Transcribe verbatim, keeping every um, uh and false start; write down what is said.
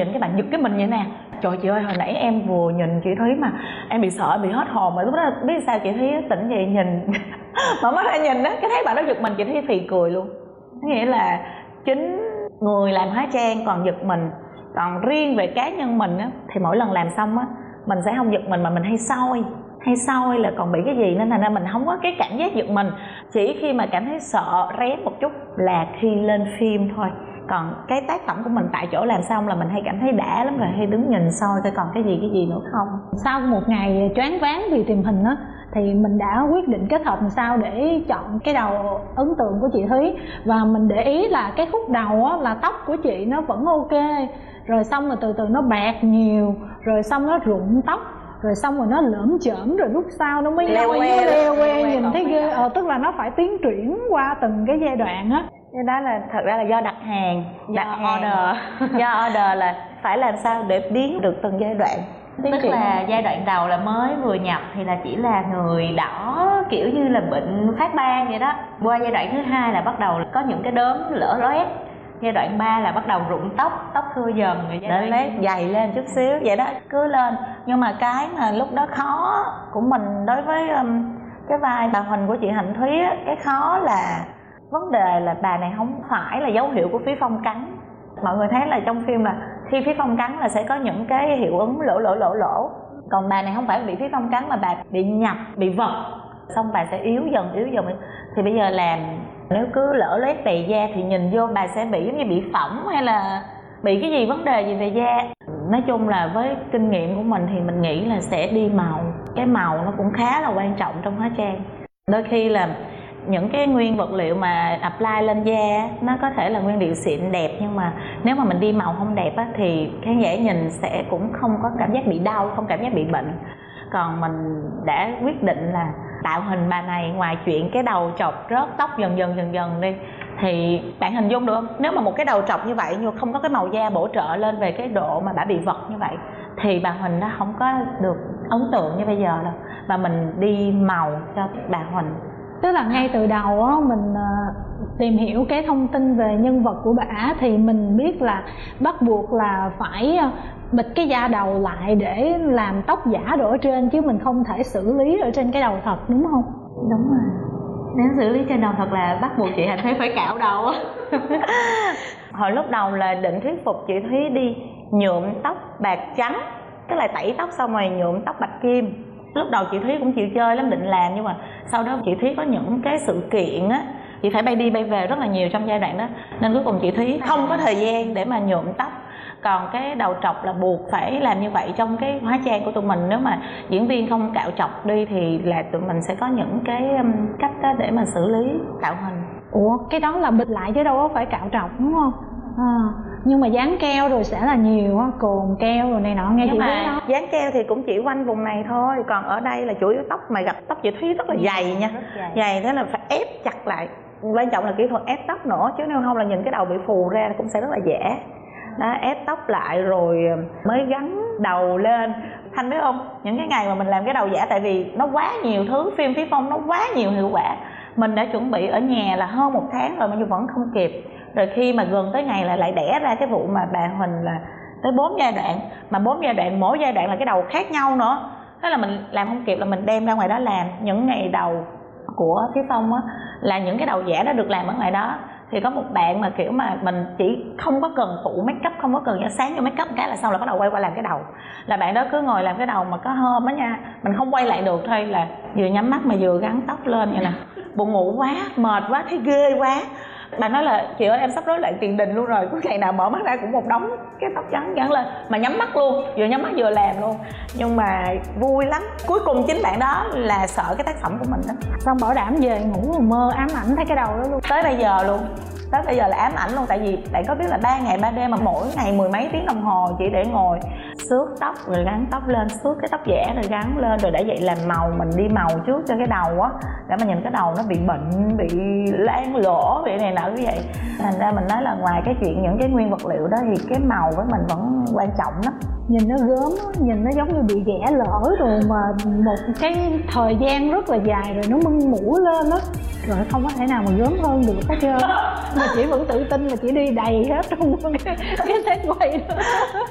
nhìn cái bạn giật cái mình vậy nè. Trời chị ơi, hồi nãy em vừa nhìn chị Thúy mà em bị sợ, bị hết hồn, mà lúc đó biết sao chị Thúy tỉnh dậy nhìn mở mắt ra nhìn á, cái thấy bạn đó giật mình, chị Thúy phì cười luôn. Nghĩa là chính người làm hóa trang còn giật mình, còn riêng về cá nhân mình á thì mỗi lần làm xong á mình sẽ không giật mình mà mình hay soi hay soi là còn bị cái gì, nên thành ra mình không có cái cảm giác giật mình. Chỉ khi mà cảm thấy sợ rén một chút là khi lên phim thôi, còn cái tác phẩm của mình tại chỗ làm xong là mình hay cảm thấy đã lắm rồi, hay đứng nhìn soi coi còn cái gì cái gì nữa không. Sau một ngày choáng váng vì tìm hình á thì mình đã quyết định kết hợp làm sao để chọn cái đầu ấn tượng của chị Thúy. Và mình để ý là cái khúc đầu á là tóc của chị nó vẫn ok, rồi xong rồi từ từ nó bạc nhiều, rồi xong nó rụng tóc, rồi xong rồi nó lởm chởm, rồi lúc sau nó mới leo nhoi que, leo que, nhìn thấy ghê. Ờ, tức là nó phải tiến triển qua từng cái giai đoạn á. Cái đó là thật ra là do đặt hàng, Do đặt hàng. order. Do order là phải làm sao để biến được từng giai đoạn. Tức triển. là giai đoạn đầu là mới vừa nhập thì là chỉ là người đỏ, kiểu như là bệnh phát ban vậy đó. Qua giai đoạn thứ hai là bắt đầu có những cái đốm lở loét. Giai đoạn ba là bắt đầu rụng tóc, tóc thưa dần rồi giai đoạn Để dày lên chút xíu vậy đó, cứ lên. Nhưng mà cái mà lúc đó khó của mình đối với um, cái vai bà Huỳnh của chị Hạnh Thúy á, cái khó là vấn đề là bà này không phải là dấu hiệu của Phí Phong cắn. Mọi người thấy là trong phim là khi Phí Phong cắn là sẽ có những cái hiệu ứng lỗ lỗ lỗ lỗ, còn bà này không phải bị Phí Phong cắn mà bà bị nhập, bị vật, xong bà sẽ yếu dần yếu dần. Thì bây giờ làm nếu cứ lỡ loét đầy da thì nhìn vô bà sẽ bị giống như bị phỏng hay là bị cái gì, vấn đề gì về da. Nói chung là với kinh nghiệm của mình thì mình nghĩ là sẽ đi màu. Cái màu nó cũng khá là quan trọng trong hóa trang. Đôi khi là những cái nguyên vật liệu mà apply lên da nó có thể là nguyên liệu xịn đẹp, nhưng mà nếu mà mình đi màu không đẹp á, thì khán giả nhìn sẽ cũng không có cảm giác bị đau, không cảm giác bị bệnh. Còn mình đã quyết định là tạo hình bà này, ngoài chuyện cái đầu trọc rớt tóc dần dần dần dần đi, thì bạn hình dung được không? Nếu mà một cái đầu trọc như vậy nhưng không có cái màu da bổ trợ lên về cái độ mà bà bị vật như vậy thì bà Huỳnh nó không có được ấn tượng như bây giờ đâu. Và mình đi màu cho bà Huỳnh. Tức là ngay từ đầu á, mình uh, tìm hiểu cái thông tin về nhân vật của bà thì mình biết là bắt buộc là phải uh, bịt cái da đầu lại để làm tóc giả đồ ở trên, chứ mình không thể xử lý ở trên cái đầu thật, đúng không? Đúng rồi. Nếu xử lý trên đầu thật là bắt buộc chị Hạnh Thúy phải cạo đầu á. Hồi lúc đầu là định thuyết phục chị Thúy đi nhuộm tóc bạc trắng, tức là tẩy tóc xong rồi nhuộm tóc bạch kim. Lúc đầu chị Thúy cũng chịu chơi lắm, định làm, nhưng mà sau đó chị Thúy có những cái sự kiện á, chị phải bay đi bay về rất là nhiều trong giai đoạn đó, nên cuối cùng chị Thúy không có thời gian để mà nhuộm tóc. Còn cái đầu trọc là buộc phải làm như vậy trong cái hóa trang của tụi mình. Nếu mà diễn viên không cạo trọc đi thì là tụi mình sẽ có những cái cách đó để mà xử lý tạo hình. Ủa, cái đó là bịt lại chứ đâu có phải cạo trọc, đúng không? À, nhưng mà dán keo rồi sẽ là nhiều á, cồn keo rồi này nọ, nghe chị nói đó. Dán keo thì cũng chỉ quanh vùng này thôi, còn ở đây là chủ yếu tóc, mà gặp tóc chị Thúy rất là dày nha, dày. dày thế là phải ép chặt lại. Quan trọng là kỹ thuật ép tóc nữa, chứ nếu không là nhìn cái đầu bị phù ra cũng sẽ rất là dễ. Đó, ép tóc lại rồi mới gắn đầu lên. Thanh biết không, những cái ngày mà mình làm cái đầu giả, tại vì nó quá nhiều thứ, phim Phí Phong nó quá nhiều hiệu quả, mình đã chuẩn bị ở nhà là hơn một tháng rồi mà nhưng vẫn không kịp. Rồi khi mà gần tới ngày là lại đẻ ra cái vụ mà bà Huỳnh là tới bốn giai đoạn, mà bốn giai đoạn mỗi giai đoạn là cái đầu khác nhau nữa, thế là mình làm không kịp, là mình đem ra ngoài đó làm. Những ngày đầu của Phí Phong á là những cái đầu giả đó được làm ở ngoài đó. Thì có một bạn mà kiểu mà mình chỉ không có cần phụ make up, không có cần sáng vô make up cái là xong là bắt đầu quay qua làm cái đầu, là bạn đó cứ ngồi làm cái đầu mà có hôm á nha, mình không quay lại được thôi, là vừa nhắm mắt mà vừa gắn tóc lên vậy nè. Buồn ngủ quá, mệt quá, thấy ghê quá. Bạn nói là chị ơi em sắp rối loạn tiền đình luôn rồi, cứ ngày nào mở mắt ra cũng một đống cái tóc trắng gắn lên, mà nhắm mắt luôn, vừa nhắm mắt vừa làm luôn. Nhưng mà vui lắm. Cuối cùng chính bạn đó là sợ cái tác phẩm của mình đó, xong bảo đảm về ngủ mà mơ ám ảnh thấy cái đầu đó luôn. tới bây giờ luôn, tới bây giờ là ám ảnh luôn. Tại vì bạn có biết là ba ngày ba đêm mà mỗi ngày mười mấy tiếng đồng hồ chỉ để ngồi xước tóc rồi gắn tóc lên, xước cái tóc giả rồi gắn lên, rồi để vậy làm màu. Mình đi màu trước cho cái đầu á, để mà nhìn cái đầu nó bị bệnh, bị lan lỗ, bị này nọ như vậy. Thành ra mình nói là ngoài cái chuyện những cái nguyên vật liệu đó thì cái màu với mình vẫn quan trọng lắm. Nhìn nó gớm á, nhìn nó giống như bị ghẻ lỡ rồi mà một cái thời gian rất là dài rồi nó mưng mũ lên á, rồi không có thể nào mà gớm hơn được hết trơn. Mà chị vẫn tự tin là chị đi đầy hết trong cái, cái set quay đó.